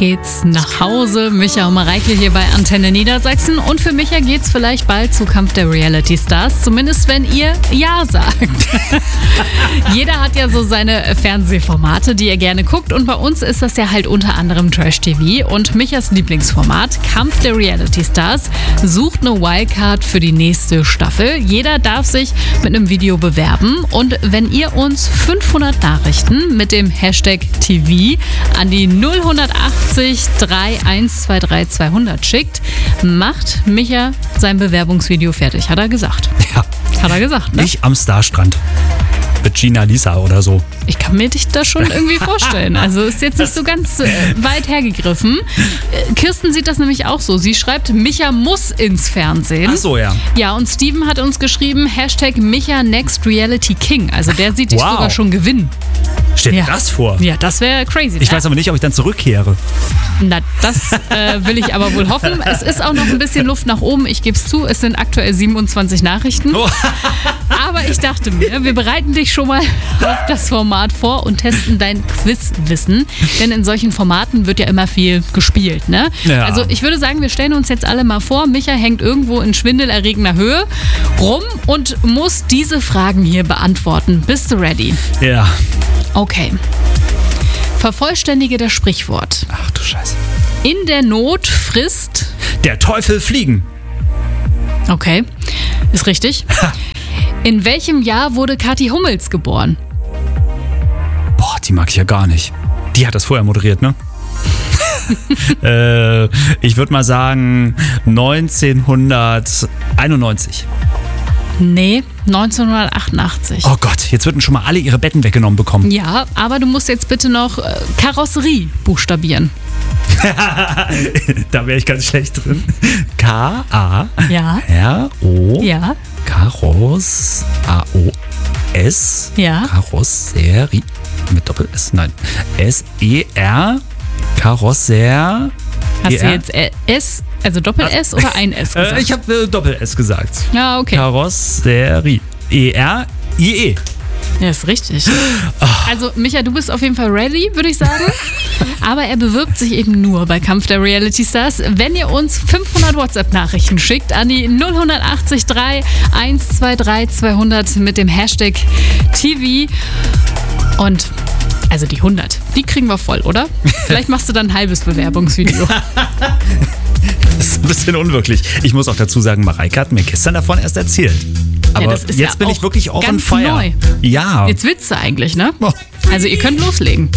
geht's nach Hause. Micha und Mareike hier bei Antenne Niedersachsen. Und für Micha geht's vielleicht bald zu Kampf der Reality Stars. Zumindest wenn ihr Ja sagt. Jeder hat ja so seine Fernsehformate, die er gerne guckt. Und bei uns ist das ja halt unter anderem Trash TV. Und Michas Lieblingsformat, Kampf der Reality Stars, sucht eine Wildcard für die nächste Staffel. Jeder darf sich mit einem Video bewerben. Und wenn ihr uns 500 Nachrichten mit dem Hashtag TV an die 0180 3123 200 schickt, macht Micha sein Bewerbungsvideo fertig, hat er gesagt. Ja. Hat er gesagt, ne? Ich am Starstrand. Mit Gina Lisa oder so. Ich kann mir dich da schon irgendwie vorstellen. Also ist jetzt nicht so ganz weit hergegriffen. Kirsten sieht das nämlich auch so. Sie schreibt, Micha muss ins Fernsehen. Ach so, ja. Ja, und Steven hat uns geschrieben, Hashtag Micha Next Reality King. Also der sieht dich sogar schon gewinnen. Stell dir das vor. Ja, das wäre crazy. Ich weiß aber nicht, ob ich dann zurückkehre. Na, das will ich aber wohl hoffen. Es ist auch noch ein bisschen Luft nach oben. Ich gebe es zu, es sind aktuell 27 Nachrichten. Oh. Aber ich dachte mir, wir bereiten dich schon mal auf das Format vor und testen dein Quizwissen. Denn in solchen Formaten wird ja immer viel gespielt, ne? Ja. Also ich würde sagen, wir stellen uns jetzt alle mal vor, Micha hängt irgendwo in schwindelerregender Höhe rum und muss diese Fragen hier beantworten. Bist du ready? Ja. Okay. Vervollständige das Sprichwort. Ach du Scheiße. In der Not frisst... Der Teufel fliegen. Okay, ist richtig. In welchem Jahr wurde Kathi Hummels geboren? Boah, die mag ich ja gar nicht. Die hat das vorher moderiert, ne? Ich würde mal sagen 1991. Nee, 1988. Oh Gott, jetzt würden schon mal alle ihre Betten weggenommen bekommen. Ja, aber du musst jetzt bitte noch Karosserie buchstabieren. Da wäre ich ganz schlecht drin. K-A-R-O. Ja. Karos. A-O-S. Ja. Karosserie. Mit Doppel-S? Nein. S-E-R. Karosser. Hast du jetzt S, also Doppel-S oder ein S gesagt? Ich habe Doppel-S gesagt. Ja, okay. Karosserie. E-R-I-E. Ja, ist richtig. Also, Micha, du bist auf jeden Fall ready, würde ich sagen. Aber er bewirbt sich eben nur bei Kampf der Reality Stars, wenn ihr uns 500 WhatsApp-Nachrichten schickt an die 0180 3123 200 mit dem Hashtag TV. Und also die 100, die kriegen wir voll, oder? Vielleicht machst du dann ein halbes Bewerbungsvideo. Das ist ein bisschen unwirklich. Ich muss auch dazu sagen, Mareike hat mir gestern davon erst erzählt. Aber das ist jetzt ja bin ich auch wirklich on ganz fire. neu. Ja. Jetzt willst du eigentlich, ne? Oh. Also ihr könnt loslegen.